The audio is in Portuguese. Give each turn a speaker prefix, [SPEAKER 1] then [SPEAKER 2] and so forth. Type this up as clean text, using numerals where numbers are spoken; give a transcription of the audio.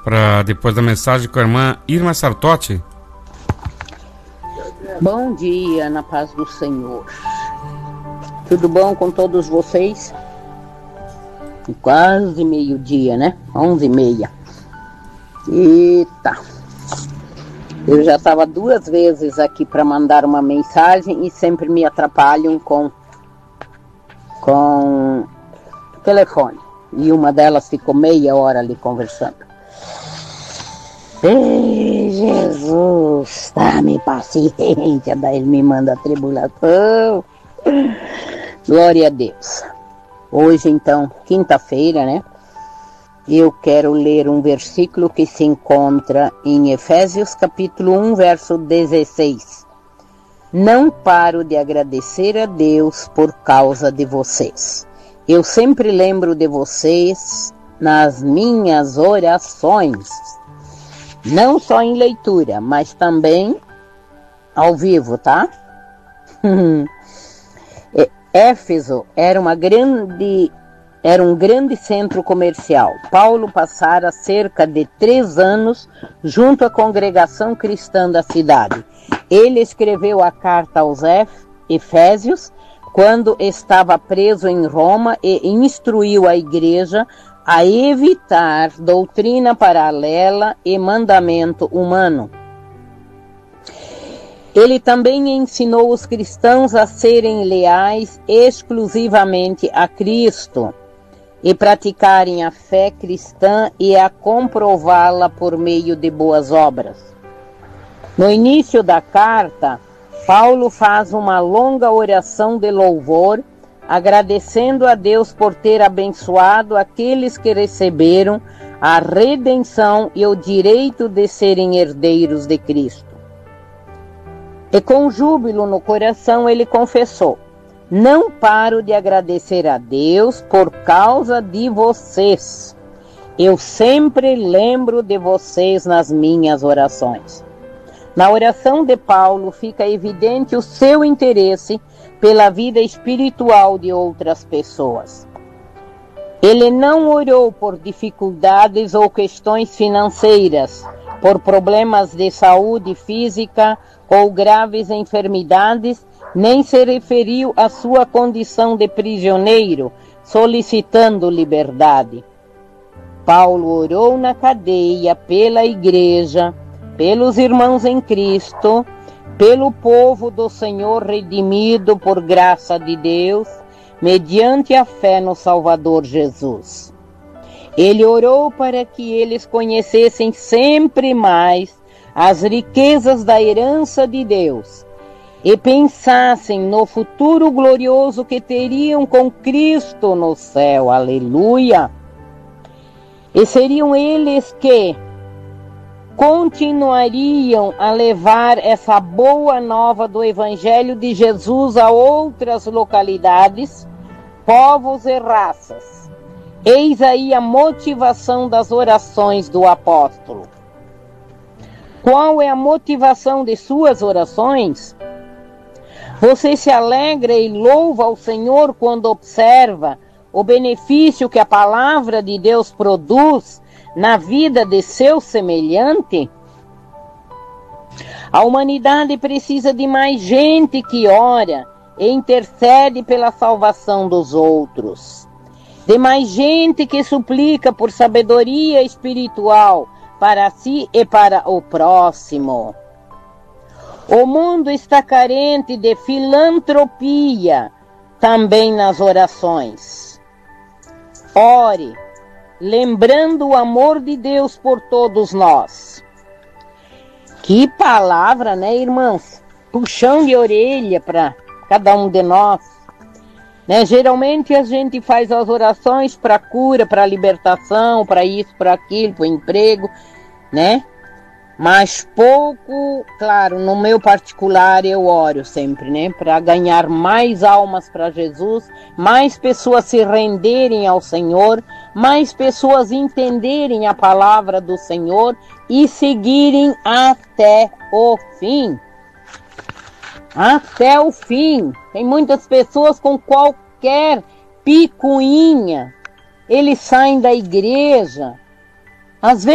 [SPEAKER 1] para depois da mensagem com a irmã Irma Sartotti.
[SPEAKER 2] Bom dia, na paz do Senhor. Tudo bom com todos vocês? Quase meio-dia, né? 11h30. Eita! Eu já estava 2 vezes aqui para mandar uma mensagem e sempre me atrapalham com telefone. E uma delas ficou meia hora ali conversando. Ei, Jesus, dá-me paciência, daí ele me manda a tribulação. Glória a Deus. Hoje, então, quinta-feira, né? Eu quero ler um versículo que se encontra em Efésios capítulo 1, verso 16. Não paro de agradecer a Deus por causa de vocês. Eu sempre lembro de vocês nas minhas orações. Não só em leitura, mas também ao vivo, tá? Éfeso era um grande centro comercial. Paulo passara cerca de 3 anos junto à congregação cristã da cidade. Ele escreveu a carta aos Efésios quando estava preso em Roma e instruiu a igreja a evitar doutrina paralela e mandamento humano. Ele também ensinou os cristãos a serem leais exclusivamente a Cristo e praticarem a fé cristã e a comprová-la por meio de boas obras. No início da carta, Paulo faz uma longa oração de louvor, agradecendo a Deus por ter abençoado aqueles que receberam a redenção e o direito de serem herdeiros de Cristo. E com júbilo no coração ele confessou: não paro de agradecer a Deus por causa de vocês. Eu sempre lembro de vocês nas minhas orações. Na oração de Paulo fica evidente o seu interesse pela vida espiritual de outras pessoas. Ele não orou por dificuldades ou questões financeiras, por problemas de saúde física ou graves enfermidades, nem se referiu à sua condição de prisioneiro, solicitando liberdade. Paulo orou na cadeia pela igreja, pelos irmãos em Cristo, pelo povo do Senhor redimido por graça de Deus, mediante a fé no Salvador Jesus. Ele orou para que eles conhecessem sempre mais as riquezas da herança de Deus e pensassem no futuro glorioso que teriam com Cristo no céu. Aleluia! E seriam eles que continuariam a levar essa boa nova do Evangelho de Jesus a outras localidades, povos e raças. Eis aí a motivação das orações do apóstolo. Qual é a motivação de suas orações? Você se alegra e louva ao Senhor quando observa o benefício que a palavra de Deus produz na vida de seu semelhante? A humanidade precisa de mais gente que ora e intercede pela salvação dos outros. De mais gente que suplica por sabedoria espiritual para si e para o próximo. O mundo está carente de filantropia também nas orações. Ore, lembrando o amor de Deus por todos nós. Que palavra, né, irmãos? Puxão de orelha para cada um de nós. Né? Geralmente a gente faz as orações para cura, para libertação, para isso, para aquilo, para o emprego, né? Mas pouco, claro, no meu particular eu oro sempre, né? Para ganhar mais almas para Jesus, mais pessoas se renderem ao Senhor, mais pessoas entenderem a palavra do Senhor e seguirem até o fim. Até o fim. Tem muitas pessoas com qualquer picuinha, eles saem da igreja. Às vezes